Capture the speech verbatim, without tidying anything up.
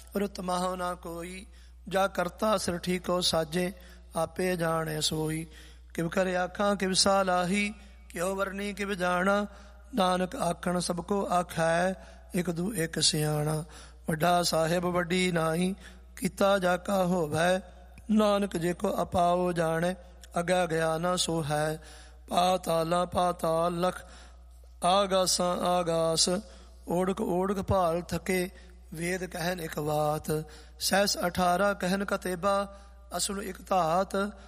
ਰੁਤ ਮਾਹੁ ਨਾ ਕੋਈ। ਜਾ ਕਰਤਾ ਸਿਰ ਠੀਕੋ ਸਾਜੇ, ਆਪੇ ਜਾਣੇ ਸੋਈ। ਕਿਵ ਕਰ ਆਖਾਂ ਕਿਵ ਸਾਲਾਹੀ, ਕਿਉ ਵਰਨੀ ਕਿਵ ਜਾਣਾ। ਨਾਨਕ ਆਖਣ ਸਭ ਕੋ ਆਖੈ, ਇਕ ਦੂ ਇਕ ਸਿਆਣਾ। ਵੱਡਾ ਸਾਹਿਬ ਵੱਡੀ ਨਾਹੀ, ਕੀਤਾ ਜਾ ਕਾ ਹੋਵੈ। ਨਾਨਕ ਜੇ ਕੋ ਅਪਾਓ ਜਾਣੈ, ਅਗਾ ਗਿਆ ਨਾ ਸੋ ਹੈ। ਪਾਤਾਲਾ ਪਾਤਾਲ ਲਖ, ਆਗਾਸਾਂ ਆਗਾਸ। ਓੜਕ ਓੜਕ ਭਾਲ ਥਕੇ, ਵੇਦ ਕਹਿਨ ਇਕ ਬਾਤ। ਸਹਿਸ ਅਠਾਰਾਂ ਕਹਿਨ ਕਤੇਬਾ, ਅਸੁਲ ਇਕ ਧਾਤ।